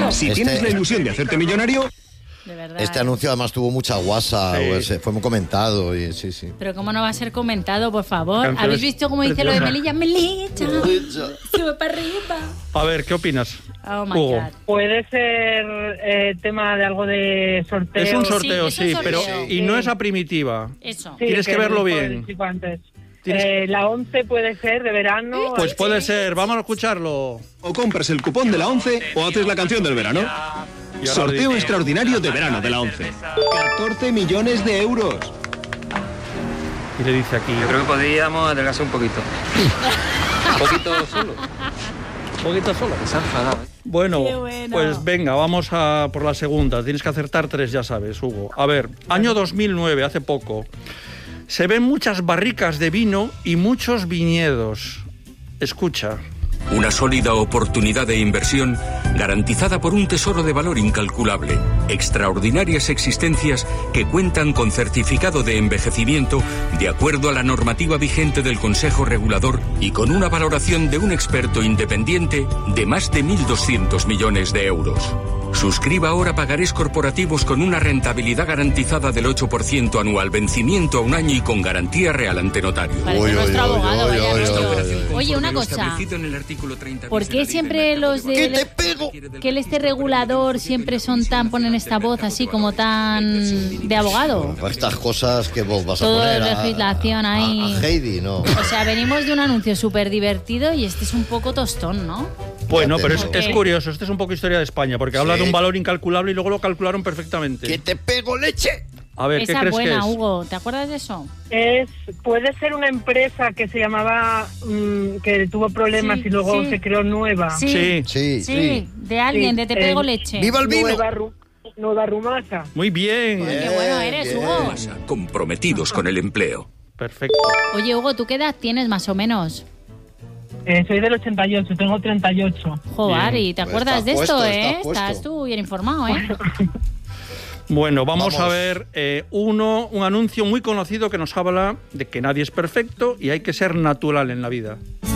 Si tienes la ilusión de hacerte millonario... De verdad. Este anuncio además tuvo mucha guasa, Sí. fue muy comentado y sí. Pero ¿cómo no va a ser comentado, por favor? Canciones ¿Habéis visto cómo dice lo de preciosas. Melilla? Sube para arriba. A ver, ¿qué opinas? Oh my Hugo. God. Puede ser tema de algo de sorteo. Es un sorteo, Sí, es un pero sorteo. y no es a primitiva. Eso. Sí, Tienes que verlo me bien. dijo antes. Tienes- La 11 puede ser de verano. Pues puede ser, vamos a escucharlo. O compras el cupón de la 11 o haces la canción del verano. Y ahora Sorteo dice- extraordinario de verano de la 11. 14 millones de euros. Y le dice aquí, Yo creo que podríamos adelgazar un poquito. Un poquito solo. un poquito solo. Se ha enfadado. Bueno, Qué bueno. pues venga, vamos a por la segunda. Tienes que acertar 3, ya sabes, Hugo. A ver, año 2009, hace poco. Se ven muchas barricas de vino y muchos viñedos. Escucha. Una sólida oportunidad de inversión garantizada por un tesoro de valor incalculable. Extraordinarias existencias que cuentan con certificado de envejecimiento de acuerdo a la normativa vigente del Consejo Regulador y con una valoración de un experto independiente de más de 1.200 millones de euros. Suscriba ahora pagarés corporativos con una rentabilidad garantizada del 8% anual, vencimiento a un año y con garantía real ante notario. Parece nuestro abogado, vaya rollo. Conforme Oye, una lo cosa. establecido en el artículo 30 ¿Por bis de qué la Ley siempre del mercado los de de... valores? ¡Que te pego! que este regulador siempre son tan... ponen esta voz así como tan... de abogado? Para estas cosas que vos vas a Todo poner legislación ahí. a Heidi, ¿no? O sea, venimos de un anuncio súper divertido y este es un poco tostón, ¿no? Bueno, pero es Ok. curioso, este es un poco historia de España, porque habla Sí. de un valor incalculable y luego lo calcularon perfectamente. ¡Que te pego, leche! A ver, ¿qué Esa crees buena, que es? Hugo. ¿Te acuerdas de eso? Puede ser una empresa que se llamaba, que tuvo problemas Sí, y luego sí. se creó nueva. Sí. Sí. De alguien, Sí, de Te pego eh, leche. ¡Viva el vino! Nueva Rumasa. Muy bien. Ay, qué bueno eres, Bien. Hugo. Comprometidos con el empleo. Perfecto. Oye, Hugo, ¿tú qué edad tienes más o menos? Soy del 88, tengo 38. Joder, Bien. y te Pues acuerdas está de esto, puesto, ¿eh? está puesto. Estás tú bien informado, ¿eh? Bueno, vamos a Vamos. ver un anuncio muy conocido que nos habla de que nadie es perfecto y hay que ser natural en la vida.